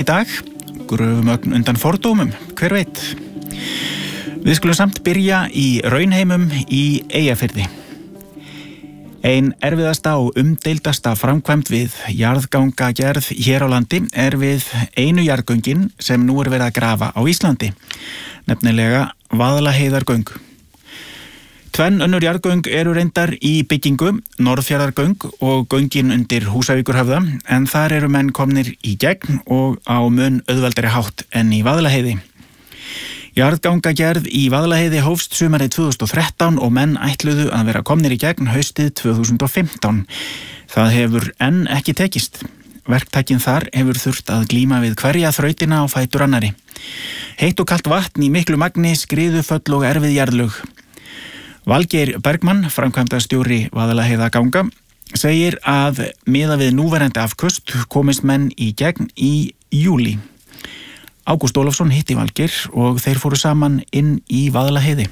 dag, gröfumögn undan fordómum, hver veit. Við skulum samt byrja í raunheimum í Eyjafirði. Ein erfiðasta og umdeildasta framkvæmd við jarðgangagerð hér á landi við einu jarðgöngin sem nú verið að grafa á Íslandi, nefnilega Vaðlaheiðargöng. Tvenn önnur jarðgöng eru reyndar í byggingu, Norðfjarðargöng og göngin undir Húsavíkurhöfða, en þar eru menn komnir í gegn og á mun auðveldari hátt en í Vaðlaheiði. Jarðgangagerð í Vaðlaheiði hófst sumarið 2013 og menn ætluðu að vera komnir í gegn haustið 2015. Það hefur enn ekki tekist. Verktakinn þar hefur þurft að glíma við hverja þrautina á fætur annari. Heitt og kalt vatn í miklu magni, skriðuföll og erfið jarðlög. Valgeir Bergmann, framkvæmdastjóri Vaðlaheiðarganga, segir að miðað við núverandi afköst komist menn í gegn í júlí. Ágúst Ólafsson hitti Valgeir og þeir fóru saman inn í Vaðlaheiði.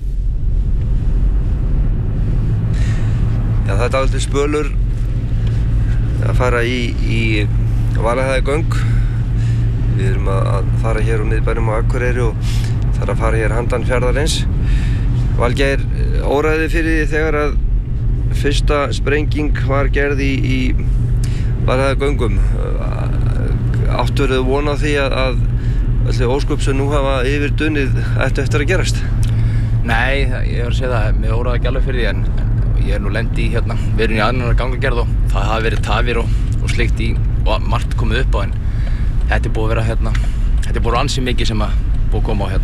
Já, það aldrei spölur að fara í Vaðlaheiðargöng. Við erum að fara hér úr miðbænum á Akureyri og þarf að fara hér handan fjarðarins. Valgeir, óræði fyrir því þegar að fyrsta sprenging var gerð í Vaðlaheiðargöngum. Átturðu von á því að öllu ósköp sem nú hafa yfirdunnið ættu eftir að gerast? Nei, ég var að segja það, mér óraði ekki alveg fyrir því en ég nú lendi í við erum í aðra gangagerð og það hafa verið tafir og slikt í og margt komið upp á en þetta er búið að vera þetta er búið ansi mikið sem að búið að koma á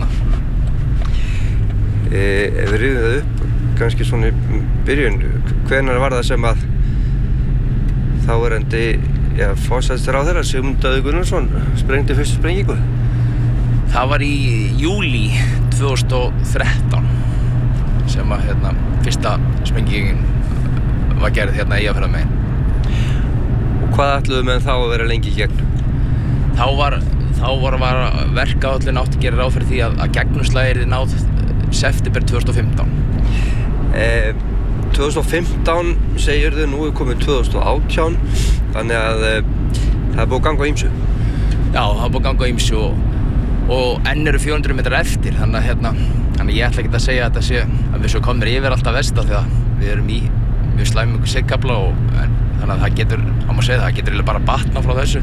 Ef við rifum það upp, kannski svona í byrjun, hvenær var það sem að þáverandi forsætisráðherra Sigmundur Davíð Gunnlaugsson sprengdi fyrstu sprengingu? Það var í júlí 2013 sem að fyrsta sprengingin var gerð í Eyjafjarðarmegin. Og hvað ætluðu menn þá að vera lengi í gegn? Þá var verkáætlun átti að gera ráð fyrir því að gegnumslagið yrði náð september 2015. 2015 segirðu, nú er komið 2018, þannig að það er búið að ganga á ýmsu. Já, það er búið að ganga á ýmsu og enn eru 400 metrar eftir, þannig að ég ætla ekki að segja að þetta sé að við svo komnir yfir alltaf vesta því að við erum í mjög slæmum sigkafla þannig að það getur, má segja það getur bara batna frá þessu.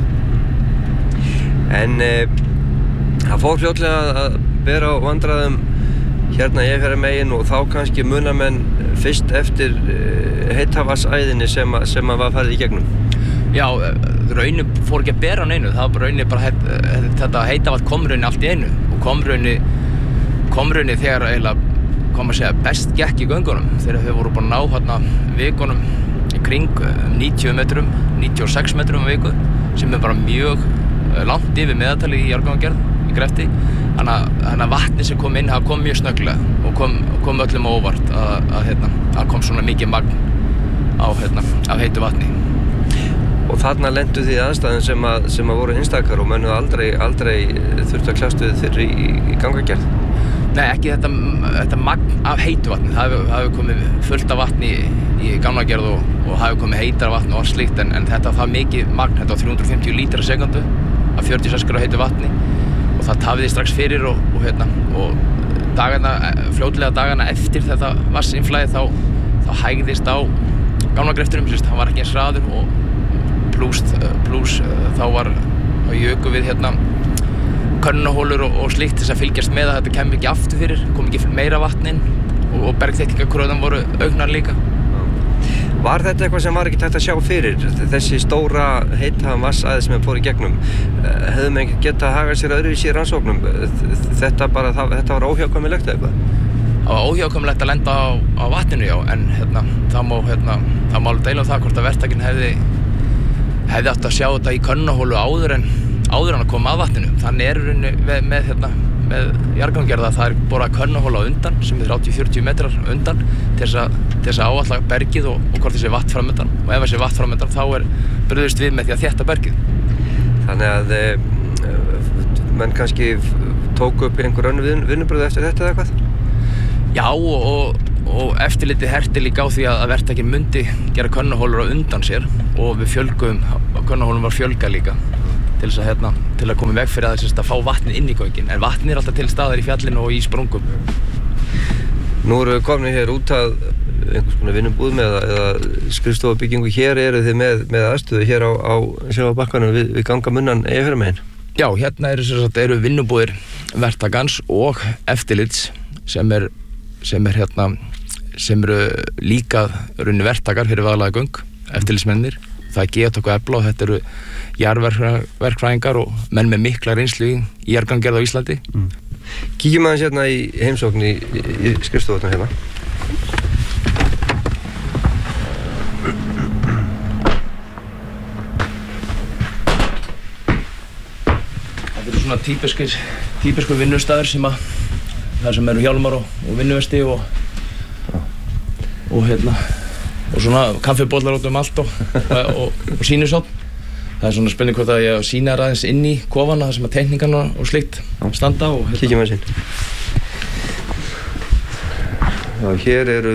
En það fór fljótlega að bera á vandræðum hérna í Eyjafjarðarmegin og þá kannski muna menn fyrst eftir heitavatnsæðinni sem að var farið í gegnum. Já, raunin fór ekki að bera á neinu, það var raunin bara þetta heitavatn kom raunin allt í einu og kom raunin þegar eiginlega best gekk í göngunum þegar þau voru búin að ná vikunum í kring 90 metrum, 96 metrum á viku sem er bara mjög langt yfir meðaltali í jarðgangagerð í grefti. Þannig að vatni sem kom inn kom mjög snögglega og kom öllum á óvart að kom svona mikið magn af heitu vatni. Og þarna lentu því aðstæðum sem að voru einstakar og menn aldrei þurftu að kljást við þeirri í gangagerð? Nei, ekki þetta magn af heitu vatni. Það hafi komið fullt af vatni í gangagerð og hafi komið heitara vatn og allt slíkt en þetta var það mikið magn, þetta var 350 lítra á sekundu af 46 gráðu heitu vatni. Og það tafiði strax fyrir og fljótlega dagana eftir þetta vatnsinnflæði þá hægðist á gangagreftinum, hann var ekki eins hraður og plús þá juku við könnunahólur og slíkt þess að fylgjast með að þetta kemur ekki aftur fyrir, kom ekki meira vatn inn og bergþekkingarkröðan voru auknar líka. Var þetta eitthvað sem var ekki hægt að sjá fyrir, þessi stóra heita vatnsæði sem fór í gegnum? Hefðu menn ekki getað að haga sér öðruvísi í rannsóknum? Þetta var óhjákvæmilegt eitthvað? Það var óhjákvæmilegt að lenda á vatninu, já, en það má alveg deila um það hvort að verktakinn hefði átt að sjá þetta í könnunahólu áður en að koma að vatninu. Þannig er rauninni með jarðgangagerð að það er borað könnunahóla á undan sem er 30-40 metrar undan til þess að áætla bergið og hvort þessi vatn framundan og ef þessi vatn framundan þá er brugðist við með því að þétta bergið. Þannig að menn kannski tóku upp einhver önnur vinnubrögð eftir þetta eða eitthvað? Já og eftirlitið herti líka á því að verktakinn myndi gera könnunahólur á undan sér og við fjölgum, könnunahólum var fjölgað líka til að koma í veg fyrir að fá vatnið inn í göngin, en vatnið alltaf til staðar í fjallinu og í sprungum. Nú erum við komin hér út að einhvers konar vinnubúðum eða skrifstofubyggingu. Hér eru þið með aðstöðu hér á bakkanum við gangamunnan Eyjafjarðarmegin. Já, hérna eru vinnubúðir verktakans og eftirlits sem eru líka runni verktakar fyrir vegalaga göng, eftirlitsmennir. Það er Geotek og Efla og þetta eru jarðverkfræðingar og menn með mikla reynslu í jarðgangerð á Íslandi. Kíkjum aðeins hérna í heimsókn í skrifstofunum hérna. Þetta eru svona típiskur vinnustæður þar sem eru hjálmar og vinnuvesti og svona kaffibóllar út allt og sýnisotn. Það er svona spurning hvort að ég sýna aðeins inn í kofana þar sem að teikningarna og slíkt standa og Kíkjum aðeins inn. Já, hér eru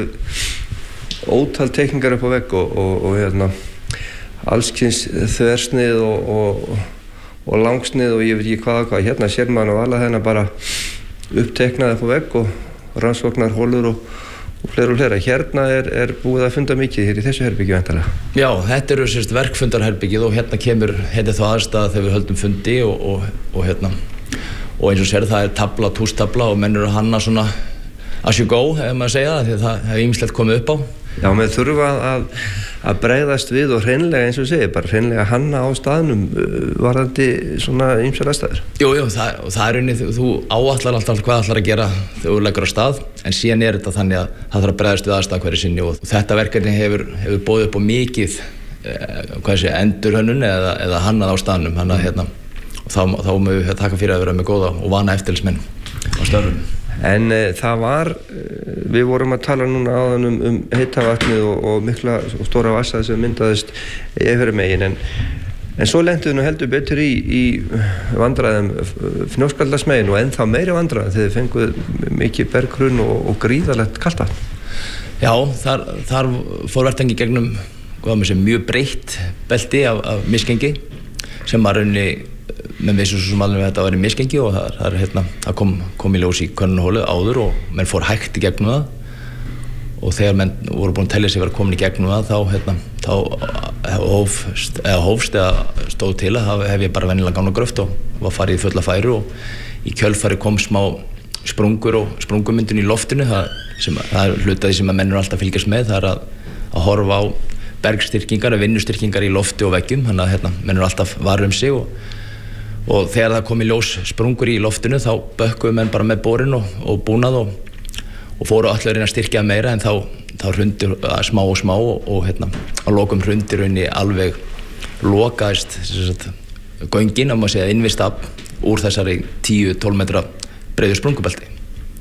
ótal teikningar upp á vegg og allskyns þversnið og langsnið og ég veit ekki hvað. Hérna sér maður og alla þennan bara uppteiknað upp á vegg og rannsóknar holur og fleira. Hérna er búið að funda mikið hér í þessu herbergi væntanlega. Já, þetta eru verkfundarherbergið og hérna kemur þá aðstæða þegar við höldum fundi og eins og sér það er tabla, tústabla og menn eru að hanna svona as you go, ef maður segja það, því það hefur ýmislegt komið upp á. Já, menn þurfa að bregðast við og hreinlega eins og segir, bara hreinlega hanna á staðnum varðandi svona ýmsar aðstæður. Jú, það er unnið, þú áallar alltaf hvað ætlar að gera þegar þú leggur á stað, en síðan er þetta þannig að það þarf að bregðast við aðstæða hverju sinni og þetta verkefni hefur boðið upp á mikið endurhönnun eða hannað á staðnum, þá mögum við taka fyrir að vera með góða og vana eftirlitsmenn á störfum. En það var, við vorum að tala núna áðan um heita vatnið og mikla og stóra vassað sem myndaðist Eyjafjarðarmegin, en svo lentum við nú heldur betur í vandræðum Fnjóskadalsmegin og ennþá meiri vandræðum þegar þið fenguð mikið berghrun og gríðarlegt kalt vatn. Já, þar fór verktangi gegnum mjög breitt belti af misgengi sem var raunni menn vissu svo sem alveg að þetta væri misgengi og það kom í ljós í könnunarholu áður og menn fór hægt í gegnum það og þegar menn voru búin að telja sig vera komin í gegnum það þá hófst eða stóð til að það hef ég bara venjulega gamla gröft og var farið í fulla færu og í kjölfari kom smá sprungur og sprungumyndun í loftinu það er hlutaði sem að menn eru alltaf að fylgjast með, það er að horfa á bergstyrkingar, vinnustyrkingar í lofti og veggjum, þannig að menn eru alltaf varir sig og þegar það kom í ljós sprungur í loftinu þá bökkuðu menn bara með borin og búnað og fóru allir að reyna að styrkja meira en þá hrundi smá og á lokum hrundi rauninni alveg lokaðist göngin maður segja innvistab úr þessari 10-12 metra breiðu sprungubelti.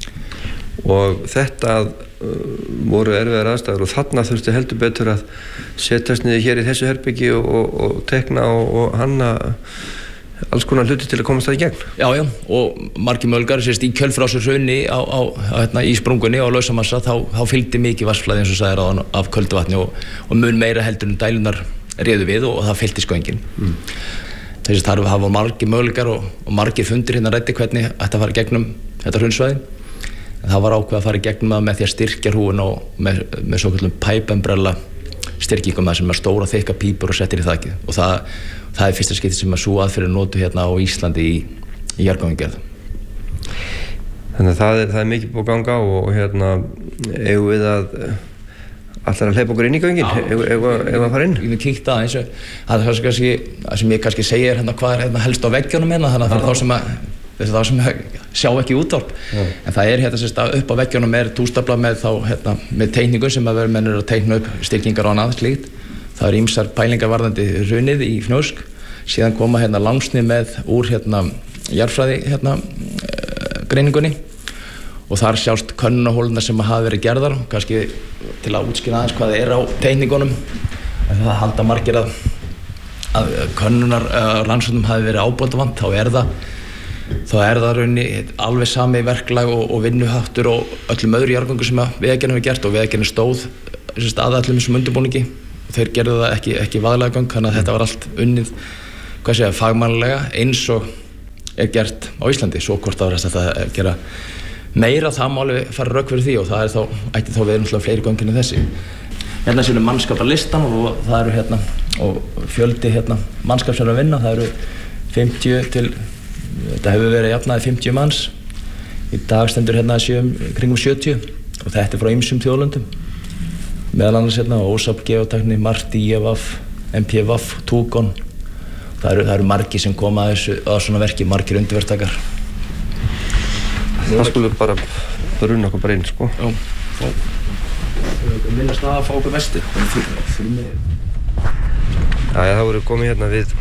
Og þetta voru erfiðar aðstæður og þarna þurfti heldur betur að setjast niður hér í þessu herbergi og tekna og hanna alls konar hluti til að komast það í gegn. Já, og margir möguleikar í kjölfrásarhrauni í sprungunni og lausamassa þá fylgdi mikið vatnsflæði eins og sagðir áðan af köldu vatni og mun meira heldur en dælunar réðu við og það fylltist göngin. Þess að það var margir möguleikar og margir fundir hérna ræddi hvernig ætti að fara gegnum þetta hraunsvæði. Það var ákveð að fara gegnum það með því að styrkja hrúin og með svokallum pipe umbrella styrkingum sem er stóra þykka pípur og settir í þakið og það er fyrsta skipti sem að sú aðferð notu hérna á Íslandi í jarðgangagerð. Þannig að það er mikið búið að ganga og eigum við að allar að hleypa okkur inn í göngin, eigum að fara inn? Ég vil kíkta aðeins, það er kannski sem ég kannski segir hvað er helst á veggjónum þannig að fyrir þá sem sjá ekki útvarp. En það er upp á veggjónum tústabla með með teikningum sem að menn eru að teikna upp styrkingar og annað slíkt. Það eru ýmsar pælingar varðandi hrunið í Fnjósk, síðan koma langsnið með úr jarðfræði greiningunni og þar sjást könnunarholurnar sem hafa verið gerðar, kannski til að útskýra aðeins hvað það er á teikningunum. Það halda margir að könnunar rannsóknum hafi verið ábótavant, þá er það raunni alveg sami verklag og vinnuháttur og öllum öðru jarðgöngum sem Vegagerðin hefur gert og Vegagerðin stóð að öllum þessum undirbúningi og þeir gerðu það ekki vaðlega göng, þannig að þetta var allt unnið fagmannlega eins og gert á Íslandi. Svo hvort það þetta að gera meira, það má alveg fara rök fyrir því og það ætti þá við fleiri göngin en þessi. Hérna séum mannskapalistan og það eru og fjöldi mannskap sem að vinna, það eru 50 til, þetta hefur verið jafnaði 50 manns. Í dag stendur kringum 70 og þetta frá ýmsum þjóðlöndum. Meðal annars Ósap, Geotekni, Marti, IFF, MPVF, Tugon. Það eru margir sem koma að svona verki, margir undirverktakar. Það skulle bara runna okkur bara inn, sko. Já, minnast að fá okkur vestu. Já, það voru komið við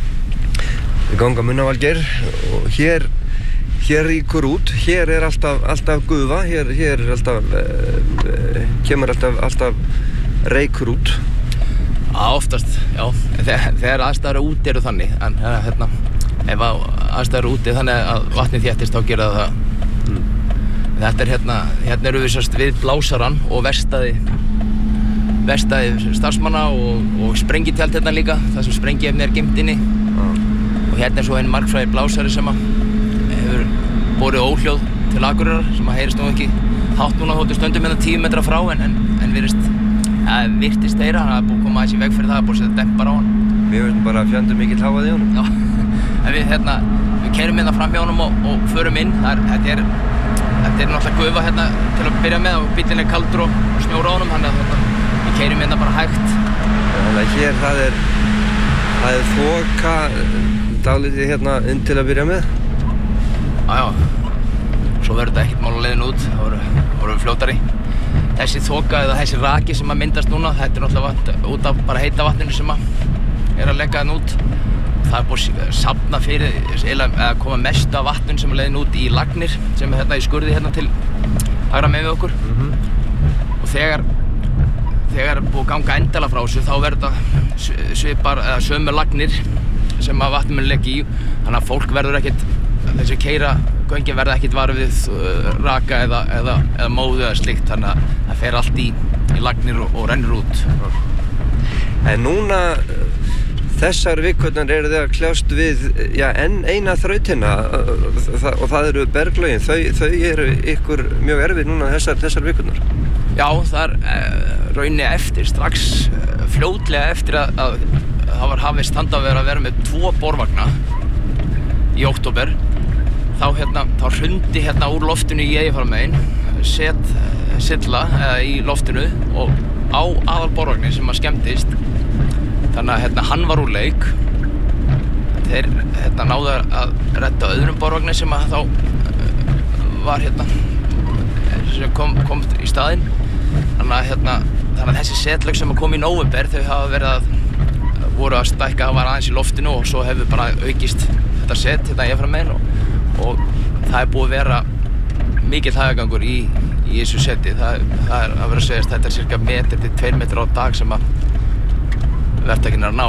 ganga Munnavalgeir og hér ríkur út, hér alltaf gufa, hér alltaf, kemur alltaf reykur út. Oftast, já. Þegar aðstæður úti eru þannig, en ef aðstæður úti þannig að vatnið þéttist þá gera það. Þetta hérna eru við við blásarann og verkstæði starfsmanna og sprengitjald líka, það sem sprengiefni geymt inni. Og hérna svo einn margfræðir blásari sem hefur borið óhljóð til Akureyrar sem heyrist nú ekki hátt núna þóttu stundum 10 metra frá en virtist heyra, hann búið að koma aðeins í veg fyrir það, búið að setja dempar á hann. Við veistum bara að fjandum mikill háað í honum. Já, en við keyrum fram hjá honum og förum inn. Þetta er náttúrulega gufa til að byrja með og bíllinn kaldur og snjór á honum, þannig að við keyrum bara hægt. Þannig að hér það er þoka dálítið inn til að byrja með. Já, svo verður þetta ekkert mál á leiðinu út, þá vorum við fljótari. Þessi þoka eða þessi raki sem myndast núna, þetta er náttúrulega út af bara heita vatninu sem að leggja út. Það er búið að safna fyrir, eða koma mest af vatninu sem leiðin út í lagnir sem er í skurði til hægra megin við okkur. Og þegar er búið að ganga endalega frá þessu, þá verður þetta svipar eða sömu lagnir sem að vatninu mun leggja í, þannig að fólk verður ekkert, þessi göngin verða ekkert varið við raka eða móðu eða slíkt, þannig að það fer allt í lagnir og rennur út. En núna þessar vikurnar eru þið að kljást við enn eina þrautina og það eru berglögin, þau eru ykkur mjög erfið núna þessar vikurnar. Já, það rauninni eftir, strax fljótlega eftir að það var hafist handa að vera með 2 borvagna í október, þá hrundi úr loftinu í Eyjafjarðarmegin sylla í loftinu og á aðalborvagnin sem skemmtist, þannig að hann var úr leik. Þeir náðu að redda öðrum borvagni sem þá var sem kom í staðinn, þannig að þessi setlög sem kom í nóvember, þau hafa voru að stækka, það var aðeins í loftinu og svo hefur bara aukist þetta set í Eyjafjarðarmegin og það er búið að vera mikill hægagangur í þessu seti. Það er að vera að segjast, þetta er cirka metri til 2 metrar á dag sem að verktakinn er að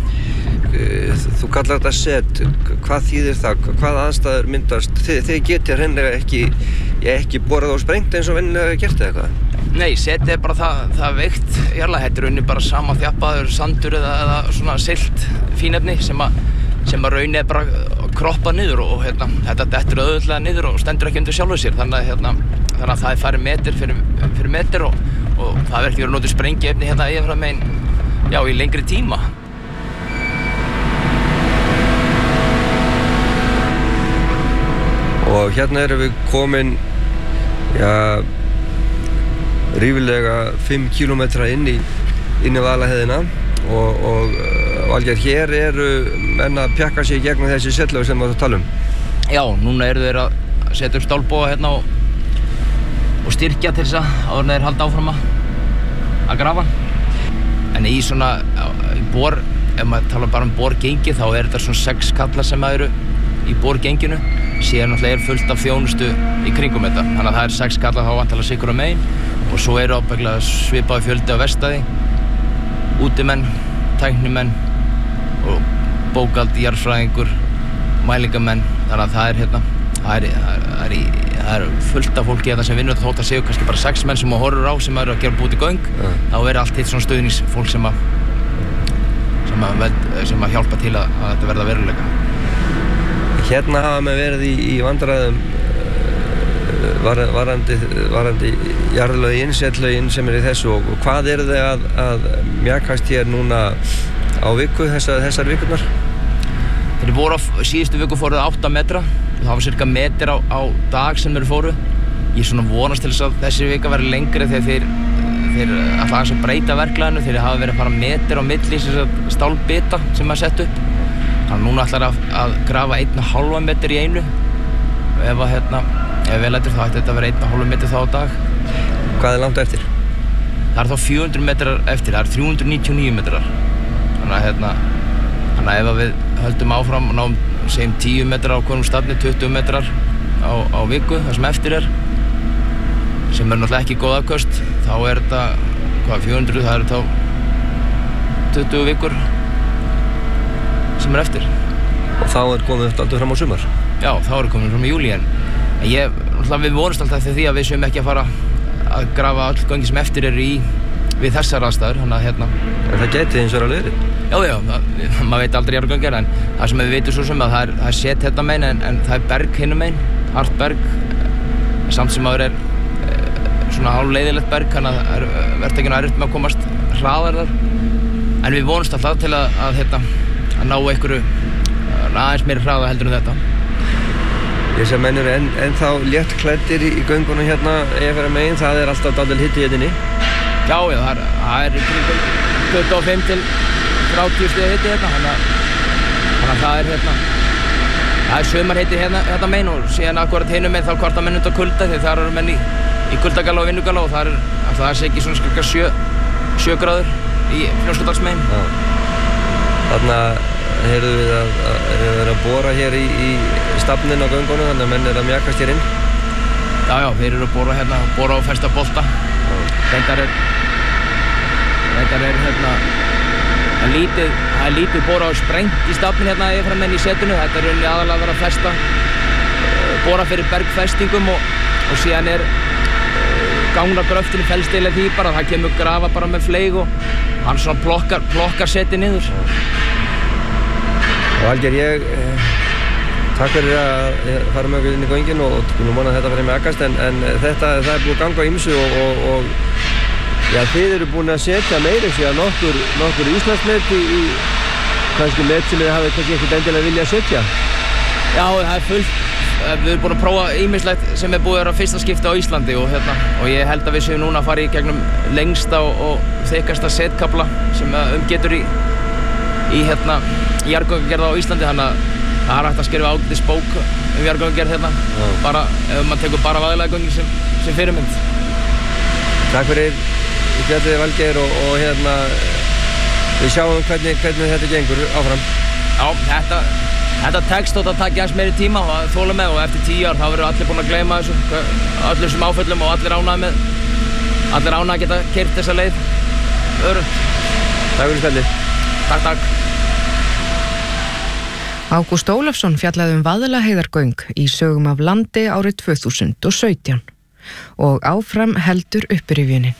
ná. Þú kallar þetta set, hvað þýðir það? Hvað aðstæður myndast? Þið getið hreinlega ekki borað og sprengt eins og venjulega gert eða eitthvað? Nei, setið er bara það veikt jarðlag, þetta er rauninni bara sama þjappaður sandur eða svona silt fínefni sem að rauninni er bara kroppað niður og þetta dettur auðveldlega niður og stendur ekki undir sjálfu sér, þannig að það er farið meter fyrir meter og það verður ekki verið að nota sprengiefni Eyjafjarðarmegin í lengri tíma. Og hérna erum við komin rífilega 5 kilometra inn í Vaðlaheiðina og Valgeir, hér eru menn að pjakka sig í gegnum þessi setlög sem þú tala um. Já, núna eru þeir að setja upp stálboga og styrkja til þess að áður en þeir halda áfram að grafa. En í svona bor, ef maður tala bara borgengi, þá er þetta svona 6 kallar sem eru í borgenginu. Síðan náttúrulega fullt af þjónustu í kringum þetta. Þannig að það 6 kallar þá vantarlega sikur á megin og svo eru ábygglega svipaði fjöldi á verkstæði, útimenn, tæknimenn og bókald, jarðfræðingur, mælingamenn. Þannig að það er fullt af fólki sem vinnur þótt að séu kannski bara 6 menn sem horfur á sem eru að gera búti göng. Þá allt hitt svona stuðningsfólk sem sem að hjálpa til að þetta verða veruleika. Hérna hafa með verið í vandræðum varandi jarðlögin, setlögin sem í þessu og hvað eru þið að mjakast hér núna á viku, þessar vikurnar? Þeir voru síðustu viku fóruð 8 metra, það var cirka meter á dag sem þeir fóru. Ég svona vonast til þess að þessi vika verði lengri þegar þeir ætla aðeins að breyta verklaginu, þeir hafa verið bara meter á milli stálbita sem maður sett upp. Þannig að núna ætlar að grafa 1,5 meter í einu. Ef vel lætur þá ætti þetta að vera 1,5 meter þá á dag. Hvað er langt eftir? Það þá 400 metrar eftir, það 399 metrar. Þannig að ef við höldum áfram og náum segjum 10 metrar á hverjum staðni, 20 metrar á viku, það sem eftir sem náttúrulega ekki góð afköst, þá þetta 400, það þá 20 vikur sem eftir. Og þá komið þetta aldrei fram á sumar? Já, þá komið fram í júlí en við vonumst alltaf eftir því að við séum ekki að fara að grafa all göngi sem eftir við þessar aðstæður, þannig að En það gæti hins vegar alveg verið? Já, maður veit aldrei jarðgöngir en það sem við vitum svo sem að það er set hérna megin en það er berg hinum megin, hart berg, samt sem að það svona hálfleiðilegt berg, þannig að það verður ekki erfitt með að komast hraðar þar. En við vonumst alltaf til að ná einhverju aðeins meiri hraða heldur en þetta. Ég sé að menn eru ennþá létt klæddir í göngunum hérna megin, það er alltaf dálítill hiti í henni. Já, það er kringum 25 til 30 stiga hiti hérna, þannig að það er sumarhiti hérna megin og síðan akkurat hinum megin þá kvarta menn undan kulda því þar eru menn í kuldagalla og vinnugalla og það er ekki svona skilka 7 gráður í Fljótsdalsmegin. Þarna heyrðum við að bora hér í stafnin á göngunum, þannig að menn að mjakast hér inn. Já, þeir eru að bora og festa bolta. Reyndar er lítið bora og sprengt í stafnin yfirfram enn í setinu. Þetta er rauninni aðalega að vera að festa, bora fyrir bergfestingum og síðan gangnagröftinu felst eiginlega því bara, það kemur grafa bara með fleig og hann svona plokkar setið niður. Og Algeir, takk fyrir að fara með okkur inn í göngin og vona að þetta fari mjakast en það er búið að ganga á ýmsu og þið eru búin að setja meira síðan nokkur Íslandsmet í kannski met sem þið hafið kannski ekkert endilega vilja að setja. Já, það er fullt. Við erum búin að prófa ýmislegt sem búið að vera fyrsta skipti á Íslandi og ég held að við séum núna að fara í gegnum lengsta og þykkasta setkafla sem getur í jarðgöngugerð á Íslandi, þannig að það er hægt að skrifa ágætis bók jarðgöngugerð bara ef maður tekur bara vaðalagöngin sem fyrirmynd. Takk fyrir spjallið Valgeir og við sjáum hvernig þetta gengur áfram. Já, þetta tekst og það takir aðeins meiri tíma og það þola með og eftir 10 ár þá verður allir búin að gleyma þessu, allir þessum áföllum og allir ánægð að geta keyrt þessa leið örugt. Takk fyrir spjallið. Takk. Ágúst Ólafsson fjallaði Vaðlaheiðargöng í sögum af landi árið 2017 og áfram heldur uppryfjunin.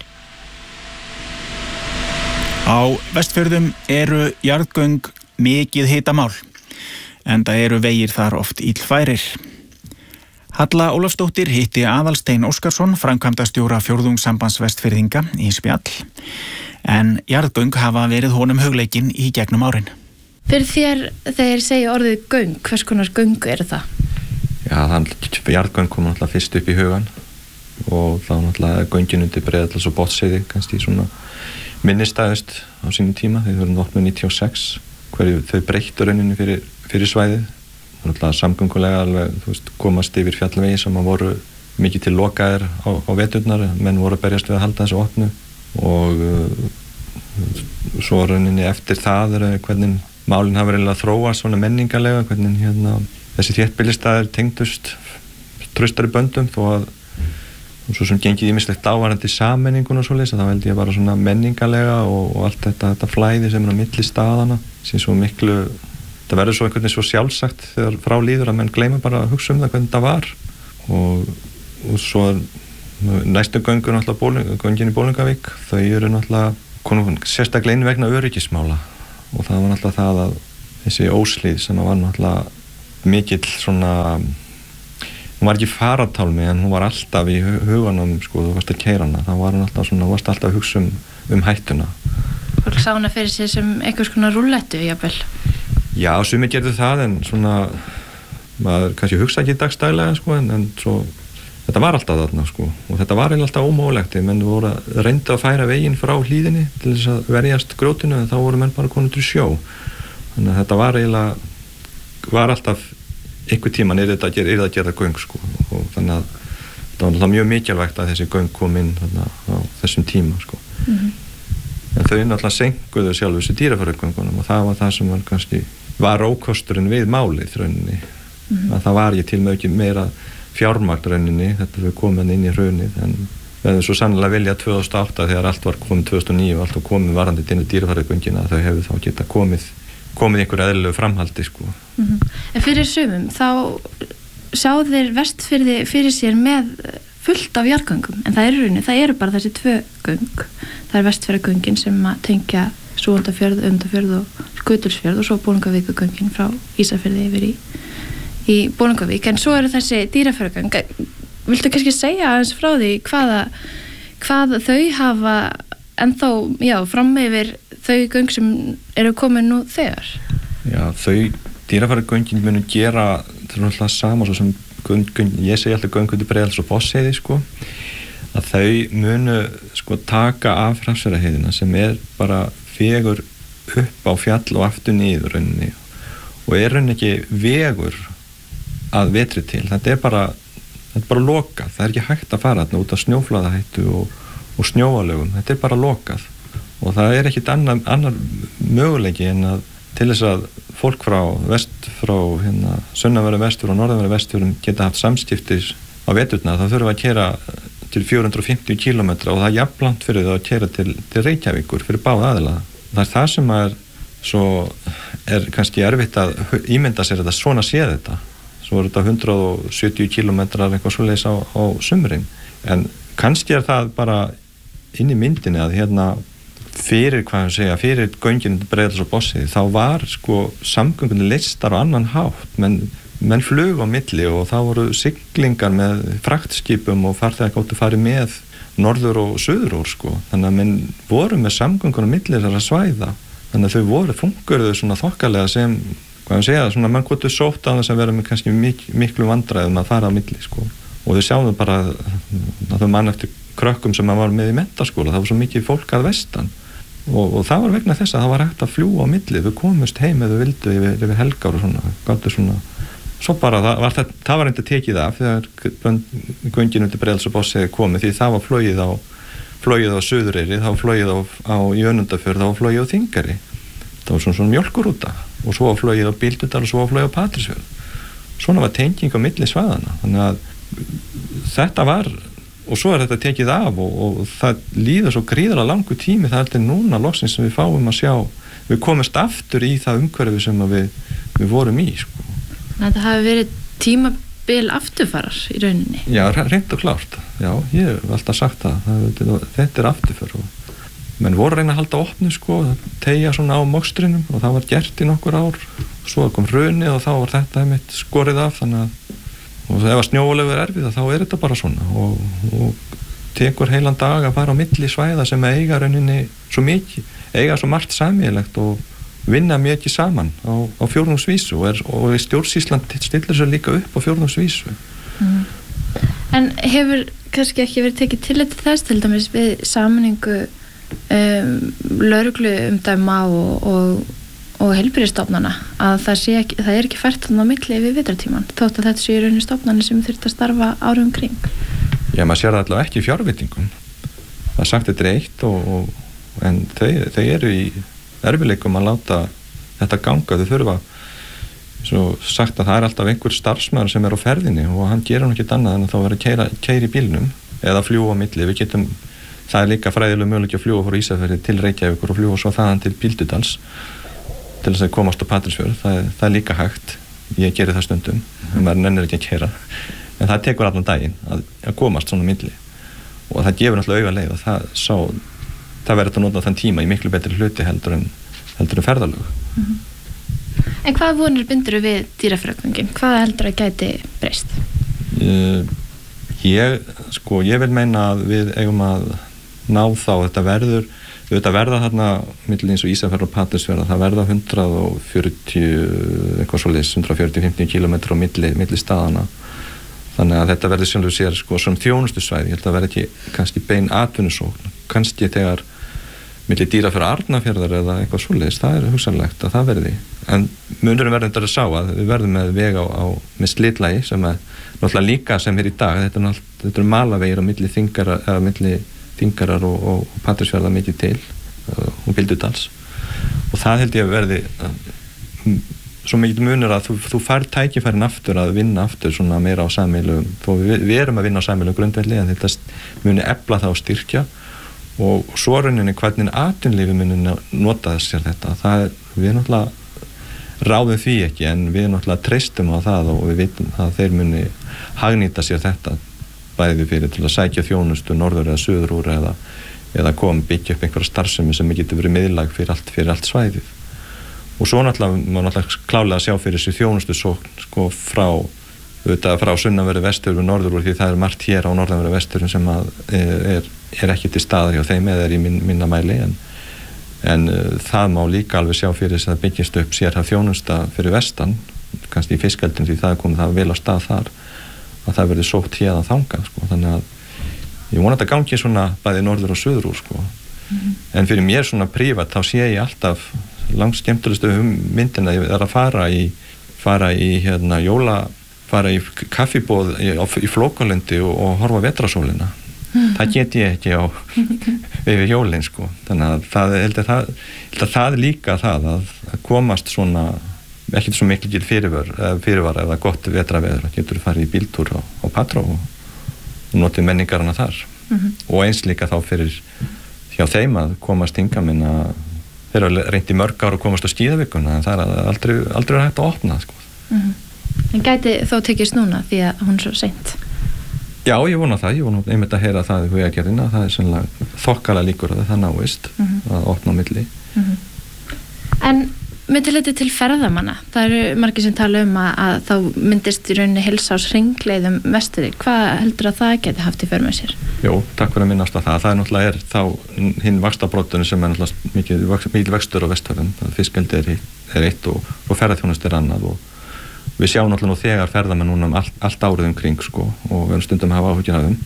Á Vestfjörðum eru jarðgöng mikið hitamál, enda eru vegir þar oft illfærir. Halla Ólafsdóttir hitti Aðalstein Óskarsson, framkvæmdastjóra Fjórðungssambands Vestfirðinga í spjall, en jarðgöng hafa verið honum hugleikin í gegnum árin. Fyrir þér þegar segja orðið göng, hvers konar göngu eru það? Já, jarðgöng kom náttúrulega fyrst upp í hugan og þá náttúrulega göngin undir Breiðadals og Botnsheiði kannski svona minnistæðust á sínum tíma, þeir voru opnuð 96, þau breyttu rauninni fyrir svæðið. Náttúrulega samgöngulega alveg, komast yfir fjallvegi sem voru mikið til lokaðir á veturnar, menn voru að berjast við að halda þessu opnu og svo rauninni eftir það hvernig málin hafa verið að þróa svona menningarlega, hvernig þessi þéttbýlisstaðir tengdust traustari böndum þó að svo sem gengið ýmislegt ávarandi sammenningun og svoleiðis, þá held ég bara svona menningarlega og allt þetta flæði sem á milli staðana sem svo miklu, það verður svo einhvern veginn svo sjálfsagt þegar frá líður að menn gleyma bara að hugsa það hvernig það var og svo næstu göngur náttúrulega göngin í Bolungarvík, þau eru náttúrulega sérstaklega inn vegna öryggismála og það var náttúrulega það að þessi óslíð sem var náttúrulega mikill svona, hún var ekki farartálmi en hún var alltaf í huganum sko, þú varst að keyra hana, það var alltaf svona, þú varst alltaf að hugsa um hættuna. Fólk sá hana fyrir sig sem einhvers konar rúllettu, jafnvel? Já, sumir gerðu það en svona, maður kannski hugsa ekki dagstælega sko, en svo, þetta var alltaf þarna sko, og þetta var eiginlega alltaf ómögulegt, menn voru að reynda að færa veginn frá hlíðinni til þess að verjast grjótinu en þá voru menn bara konur til sjó. Þannig að þetta var eiginlega, var alltaf einhver tíman þetta að gera göng sko, og þannig að þetta var alltaf mjög mikilvægt að þessi göng kom inn þarna á þessum tíma sko. En þau náttúrulega senkuðu sjálf þessi dýrafærugöngunum og það var það sem var ókosturinn við málið rauninni, að það var ekki til með ekki meira fjármagn rauninni, þetta við komum inn í hrunið, en við hefum svo sannlega viljað 2008 þegar allt var komið 2009 og allt var komið varandi til dýrafærugöngina, þau hefðu þá geta komið einhver eðlilegu framhaldi sko. En fyrir sumum þá sjá þeir Vestfirði fyrir sér með fullt af jarðgöngum, en það eru bara þessi 2 göng. Það er Vestfjarðagöngin sem að tengja Súgandafjörð, Önundarfjörð og Skutulsfjörð og svo Bolungarvíkurgöngin frá Ísafirði yfir í Bolungarvík, en svo eru þessi dýrafærugöng. Viltu kannski segja aðeins frá því hvað þau hafa ennþá, fram yfir þau göng sem eru komin nú þegar? Já, þau dýrafærugöngin munu gera það sama svo sem ég segi alltaf göng undir Breiðholts og Botnsheiði sko, að þau munu sko taka af Hrafnseyrarheiðina sem er bara vegur upp á fjall og aftur niður rauninni og er rauninni ekki vegur að vetri til, þetta er bara lokað, það er ekki hægt að fara þarna út af snjóflóðahættu og snjóalögum, þetta er bara lokað og það er ekkit annar möguleiki en að til þess að fólk frá sunnanverðum vestur og norðanverðum vestur geta haft samskiptis á veturna, þá þurfum við að keyra til 450 km og það er jafnlangt fyrir það að keyra til Reykjavíkur fyrir báða aðila. Það er það sem er kannski erfitt að ímynda sér þetta, svona sé þetta. Svo er þetta 170 km eitthvað svoleiðis á sumrin. En kannski er það bara inn í myndinni að fyrir göngin Breiðholts og Botnsheiði þá var sko samgöngunni leystar á annan hátt, menn flug á milli og þá voru siglingar með fraktskipum og farþegar gátu farið með norður og suður úr sko, þannig að menn voru með samgöngunni á milli þessara svæða, þannig að þau fungeruðu svona þokkalega sem, svona mann gátu sótt á þess að vera með kannski miklu vandræðum að fara á milli sko, og þau sjáum bara að þau mann eftir krökkum sem maður var með í menntaskóla, það var svo mikið fólk að vestan og það var vegna þess að það var hægt að fljúga á milli, þau komust heim eða vildu yfir helgar og svona, gátu svona svo bara það var eitthvað tekið af þegar göngin undir Breiðholts og Botnsheiði komið, því það var flogið á Suðureyri, það var flogið á Önundarfjörð, það var flogið á Þingari, það var svona mjólkurúta og svo var flogið á Bíldudal og svo var flogið á Patreksfjörð, svona var tenging á milli svæðana, þannig að þetta var, og svo er þetta tekið af og það líður svo gríðarlega langur tími, það er alltaf núna loksins sem við fáum að sjá, við komumst aftur í það umhverfi sem við vorum í sko. Þannig að það hafi verið tímabil afturfarar í rauninni? Já, reynd og klárt, já, ég hef alltaf sagt þetta er afturför og menn voru að reyna að halda opnu sko, tegja svona á mokstrinum og það var gert í nokkur ár, svo kom hrunið og þá var þetta einmitt skorið af, þannig að og ef að snjóalögur er erfið þá er þetta bara svona og tekur heilan dag að fara á milli svæða sem eiga rauninni svo mikið, eiga svo margt sameiginlegt og vinna mikið saman á fjórðungsvísu og stjórnsýslan stillir sér líka upp á fjórðungsvísu. En hefur kannski ekki verið tekið tillit til þess til dæmis við sameiningu lögregluumdæma og heilbrigðisstofnana að það er ekki fært þarna á milli við vetrartíman, þótt að þetta sé í rauninni stofnanir sem þurft að starfa árum kring. Já, maður sér það allavega ekki í fjárveitingum. Það er sagt þetta eitt en þau eru í erfiðleikum að láta þetta ganga, þau þurfa svo sagt að það er alltaf einhver starfsmaður sem er á ferðinni og hann gerir hann ekkert annað en að þá vera að keyra í bílnum eða fljúga á milli, það er líka fræðilega möguleiki að fljúga frá Ísafirði til Reykjavíkur og fljúga svo þaðan til Bíldudals til þess að komast á Patreksfjörð, það er líka hægt, ég gerir það stundum, maður nennir ekki að keyra, en það tekur allan daginn að komast svona milli og það gefur náttúrulega auga leið og það verður að nota þann tíma í miklu betri hluti heldur en heldur en ferðalög. En hvað vonir bindur við dýrafjarðargöngin? Hvað heldur að gæti breyst? Ég vil meina að við eigum að ná þá, þetta verða þarna milli eins og Ísafjarðar og Patreksfjarðar, það verða 140-150 kilometrar á milli staðana, þannig að þetta verði sjálfur sér sem þjónustusvæði. Ég held að verði ekki kannski bein atvinnusókn, kannski þegar milli Dýrafjarðar Arnarfjarðar eða eitthvað svoleiðis, það hugsanlegt að það verði, en munurinn verður að sá að við verðum með veg með slitlagi sem náttúrulega líka sem í dag, þetta eru malavegir á milli Þingarar og Patreksfjarðar mikið til og Bíldudals, og það held ég að verði svo mikið munur að þú fær tækifærin aftur að vinna aftur svona meira á sameiginlegum, þó við erum að vinna á sameiginlegum grundvelli, en þetta muni efla það og styrkja, og svo rauninni hvernig atvinnulífi muni nota sér þetta, við náttúrulega ráðum því ekki, en við náttúrulega treystum á það og við vitum að þeir muni hagnýta sér þetta bæði fyrir til að sækja þjónustu norður eða suður úr eða byggja upp einhverja starfsemi sem getur verið miðlæg fyrir allt svæðið. Og svo náttúrulega klálega að sjá fyrir sér þjónustu frá sunnanverðu vesturinn norður úr, því það margt hér á norðanverðu vesturinn sem er ekki til staðar hjá þeim eða í minna mæli, en það má líka alveg sjá fyrir þess að byggjast upp sérhæfð þjónusta fyrir vestan, kannski í fiskeldin, því það komið það vel á stað þar, að það verði sótt héðan þangað, þannig að ég vona að þetta gangi svona bæði norður og suður úr, en fyrir mér svona prívat, þá sé ég alltaf langt skemmtilegustu myndina að fara í kaffibóð í Flókalundi og horfa á vetrasólina. Það get ég ekki yfir jólin, þannig að það líka það að komast svona ekkert svo mikil fyrirvara eða gott vetraveður, getur farið í bíltúr á Patró og notið menningarna þar, og eins líka þá fyrir hjá þeim að komast hingað, þeir eru reyndi mörg ár að komast á skíðavikuna, en það aldrei hægt að opna. En gæti þó tekist núna því að hún svo seint? Já, ég vona það, ég vona einmitt að heyra það í Vegagerðina, það sennilega þokkalega líkur að það náist að opna á milli. En með tilliti til ferðamanna, það eru margir sem tala að þá myndist í rauninni heilsáshringleiðum vesturi. Hvað heldur að það geti haft í för með sér? Jó, takk fyrir að minnast að það náttúrulega þá hinn vaxtabrotunum sem náttúrulega mikil vextur á Vestfjörðum, fiskeldi eitt og ferðaþjónusta annað, og við sjáum náttúrulega nú þegar ferðamenn núna allt árið kring, og við erum stundum að hafa áhyggjur af þeim,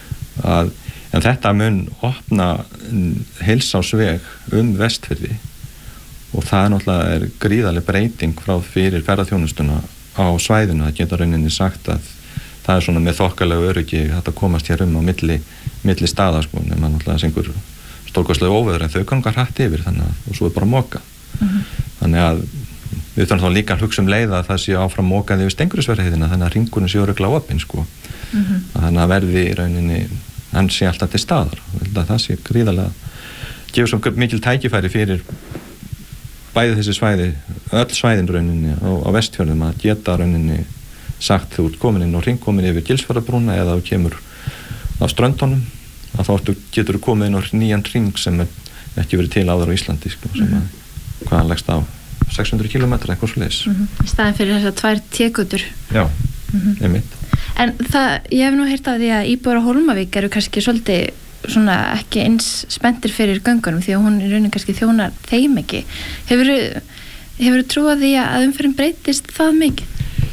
en þetta mun opna heilsásveg Vestfirði, og það náttúrulega gríðarleg breyting frá fyrir ferðaþjónustuna á svæðinu. Það getur rauninni sagt að það svona með þokkalegu öryggi hægt að komast hér á milli staða, nema náttúrulega einhver stórkostlega óveður, en þau gangar hratt yfir, og svo bara moka. Þannig að við þurfum þá líka að hugsa leið að það sé áfram mokað yfir Stengurhúsfjarðarheiðina, þannig að hringurinn sé örugglega opinn, þannig að verði í rauninni hann sé alltaf til staðar. Það sé gríðarlega gefur svo mikil tækifæri fyrir bæði þessi svæði, öll svæðin rauninni á Vestfjörðum, að geta rauninni sagt þú ert komin inn og hringkomin yfir Gilsfjarðarbrúna, eða þú kemur á ströndunum, að þá getur þú komið inn á nýjan hring sem ekki verið til áður á Íslandi, sem hvaðan leggst á 600 kilometra, eitthvað svoleiðis. Í staðin fyrir þessar 2 tékutur. Já, einmitt. En ég hef nú heyrt af því að íbúar á Hólmavík eru kannski svolítið svona ekki eins spenntir fyrir göngunum, því að hún í rauninni kannski þjónar þeim ekki. Hefurðu trúað því að umferðin breytist það mikið?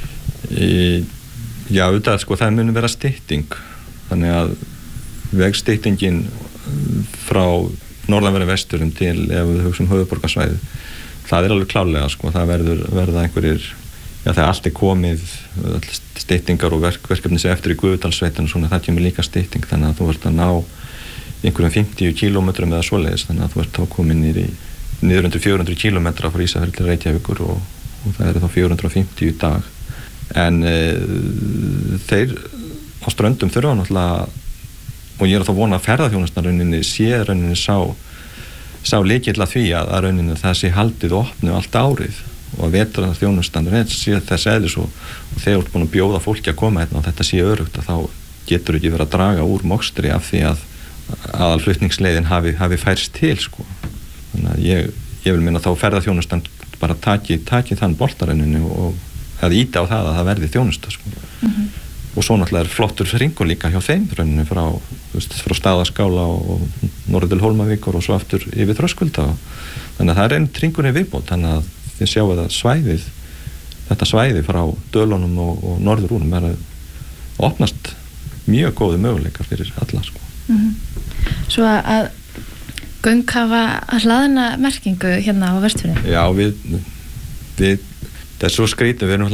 Já, auðvitað, það muni vera stytting, þannig að vegstyttingin frá norðanverðu vesturum til, ef við hugsaum höfuðborgarsvæðið, það alveg klárlega, það verða einhverjir, þegar allt komið, styttingar og verkefni sem eftir í Guðdalssveitin, það kemur líka stytting, þannig að þú ert að ná einhverjum 50 kilometrum eða svoleiðis, þannig að þú ert þá komin niður undir 400 kilometra frá Ísafirði til Reykjavíkur, og það þá 450 í dag. En þeir á ströndum þurfa náttúrulega, og ég þá vona að ferðaþjónustan sé sá lykill að því að rauninni það sé haldið og opnu allt árið, og að vetrarþjónustan sé þess eðlis, og þegar þú ert búin að bjóða fólki að koma hérna og þetta sé örugt, að þá getur ekki verið að draga úr mokstri af því að aðalflutningsleiðin hafi færst til, þannig að ég ég vil minna þá ferðaþjónustan bara taki þann boltarenninu og að íta á það að það verði þjónusta sko. Og svo náttúrulega flottur hringur líka hjá þeim rauninu frá Staðaskála og norður til Hólmavíkur og svo aftur yfir Þröskulda þannig að það hringurinn viðbót þannig að þið sjáu að þetta svæði frá Dölunum og norðurúnum að opnast mjög góði möguleikar fyrir alla sko. Svo að göng hafa hlaðna merkingu hérna á Vestfjörðum? Já, við það svo skrítið, við erum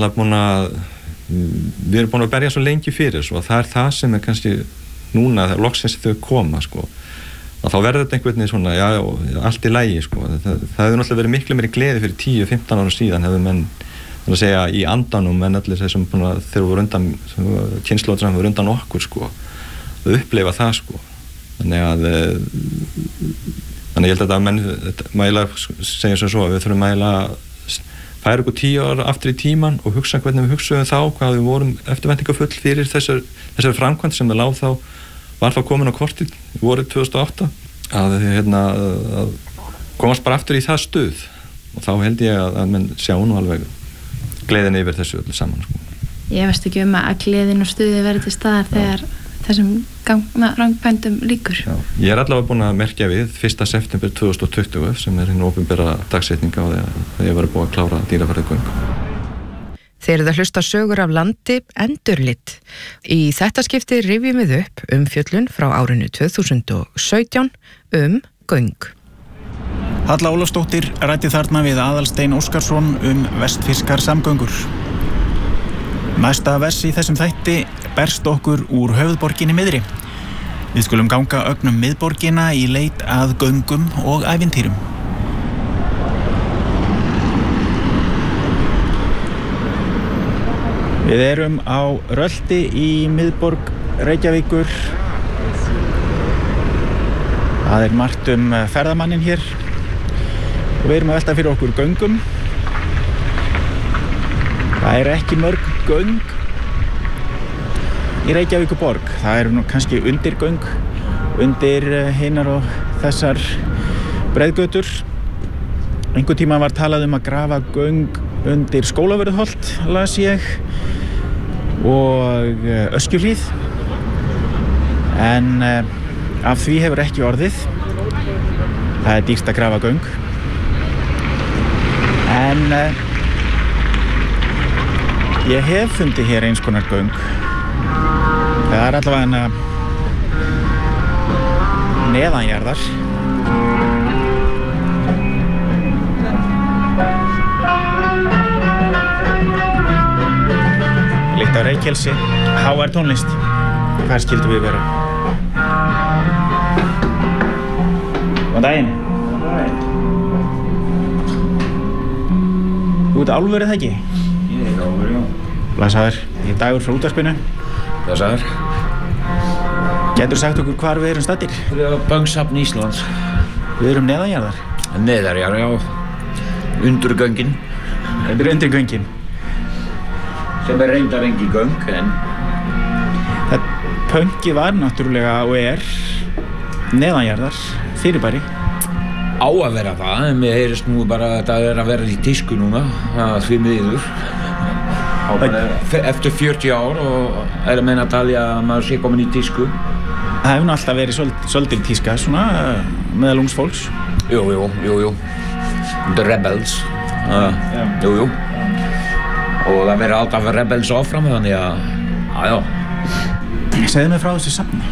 búin að berja svo lengi fyrir svo það það sem kannski núna þegar loksins þau koma sko að þá verður þetta einhvern veginn svona allt í lagi sko, það hefur náttúrulega verið miklu meiri gleði fyrir 10-15 ára síðan hefur menn þannig að segja í andanum en allir þessum þeir voru undan kynslóðir sem voru undan okkur sko að upplifa það sko þannig ég held að menn mægilega segja svo að við þurfum mægilega færa okkur 10 ára aftur í tíman og hugsa hvernig við hugsaðum þá hvað við vorum eftirvæntingafull fyrir þessari framkvæmd sem var þá komin á kortið vorið 2008 að komast bara aftur í það stuð og þá held ég að menn sjá nú alveg gleðin yfir þessu öllu saman sko. Ég veist ekki að gleðin og stuði verði til staðar þegar þessum gangpændum líkur. Já. Ég allavega búin að merkja við 1. september 2020 sem hinn opinbera dagsetninga á þegar ég var búin að klára dýraferðagöng. Þeir eru að hlusta sögur af landi endurlit. Í þetta skipti rifjum við upp umfjöllun frá árinu 2017 göng. Halla Ólafsdóttir ræddi þarna við Aðalstein Óskarsson vestfirskar samgöngur. Næsta vers í þessum þætti berst okkur úr höfuðborginni miðri. Við skulum ganga ögnum miðborgina í leit að göngum og ævintýrum. Við erum á Rölti í miðborg Reykjavíkur. Það margt ferðamanninn hér. Og við erum að velta fyrir okkur göngum. Það ekki mörg göng í Reykjavíkurborg. Það nú kannski undirgöng, undir hinar og þessar breiðgötur. Einhvern tíma var talað að grafa göng undir Skólavörðuholt, las ég, og Öskjuhlíð. En af því hefur ekki orðið. Það dýrt að grafa göng. En ég hef fundið hér eins konar göng. Það allavega neðanjarðar. Líkt á Reykjelsi, hávær tónlist. Hvað skildum við vera? Góðan daginn. Þú ert álfur eða ekki? Ég álfur, já. Blessaður, ég Dagur frá útvarpinu. Blessaður. Getur sagt okkur hvar við erum staddir? Við erum á Böngshafn Íslands. Við erum neðanjarðar? Neðanjarðar, já. Undir göngin. Þetta er undir göngin. Sem reyndar engin göng, en... Pönki var náttúrulega og neðanjarðar fyrirbæri. Á að vera það, en mér heyrist nú bara að þetta að vera í tísku núna, því miður. Eftir 40 ár og að meina að talja að maður sé komin í tísku. Það hefur nú alltaf verið svolítil tíska, svona, meðal ungs fólks. Jú. The Rebels. Jú. Og það verður alltaf Rebels áfram, þannig að, já. Segðu mig frá þessu safni.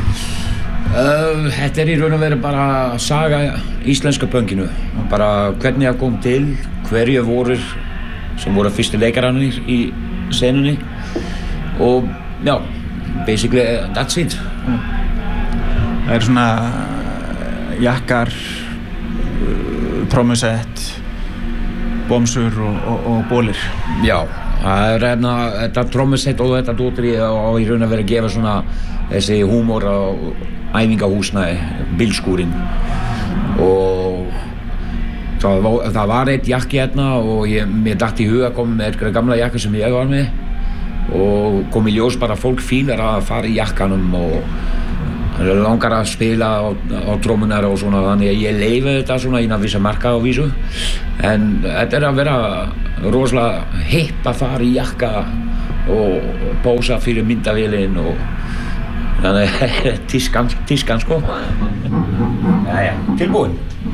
Þetta í raun og veru bara saga íslenska pönkinu. Bara hvernig það kom til, hverju voru sem voru fyrstu leikararnir í senunni. Og já, basically that's it. Það svona jakkar, trommusett, bomsur og bólir. Já, það þetta trommusett og þetta dótri og í raun og veru að gefa svona þessi húmor á æfingahúsnæði, bílskúrinn. Og það var eitt jakki hérna og mér datt í hug að koma með eitthvað gamla jakka sem ég var með og kom í ljós bara fólk fílar að fara í jakkanum og langar að spila á trommunar og svona, þannig að ég leyfi þetta svona innan vissa marka á vísu, en þetta að vera rosalega hipp að fara í jakka og pósa fyrir myndavélinn og þannig tískan sko. Jæja, tilbúin.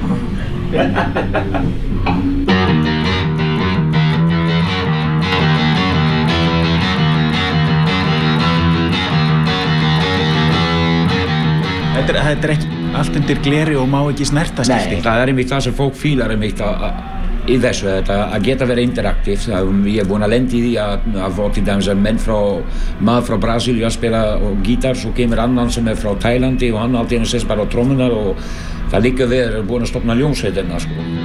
Þetta ekki allt undir gleri og má ekki snerta skilti. Nei, það einmitt það sem fólk fílar einmitt í þessu, að geta verið interaktív. Ég búinn að lenda í því að fá til dæmis menn maður frá Brasilíu að spila og gítar, svo kemur annan sem frá Tælandi og hann allt í einu sést bara á trommunar og það líka við búinn að stofna hljómsveitina sko.